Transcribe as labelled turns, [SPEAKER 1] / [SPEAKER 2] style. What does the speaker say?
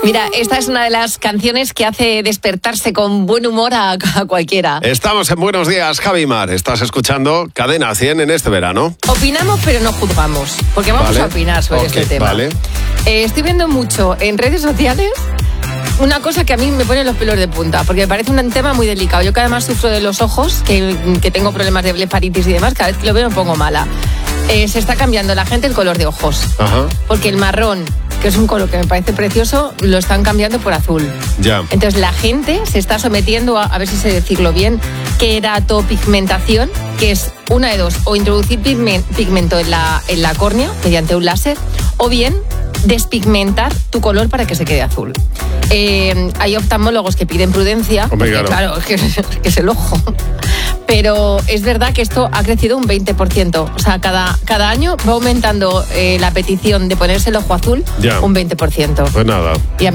[SPEAKER 1] Mira, esta es una de las canciones que hace despertarse con buen humor a cualquiera.
[SPEAKER 2] Estamos en Buenos Días, Javi Mar. Estás escuchando Cadena 100 en este verano.
[SPEAKER 1] Opinamos, pero no juzgamos, porque vamos a opinar sobre este tema.
[SPEAKER 2] Vale.
[SPEAKER 1] Estoy viendo mucho en redes sociales una cosa que a mí me pone los pelos de punta, porque me parece un tema muy delicado. Yo que además sufro de los ojos, que tengo problemas de blefaritis y demás, cada vez que lo veo me pongo mala. Se está cambiando la gente el color de ojos. Ajá. Porque el marrón, que es un color que me parece precioso, lo están cambiando por azul. Ya. Entonces la gente se está sometiendo a ver si sé decirlo bien, queratopigmentación, que es una de dos, o introducir pigmento en la córnea mediante un láser, o bien despigmentar tu color para que se quede azul. Hay oftalmólogos que piden prudencia, porque, claro, que es el ojo. Pero es verdad que esto ha crecido un 20%. O sea, cada año va aumentando la petición de ponerse el ojo azul un 20%.
[SPEAKER 2] Pues nada.
[SPEAKER 1] Y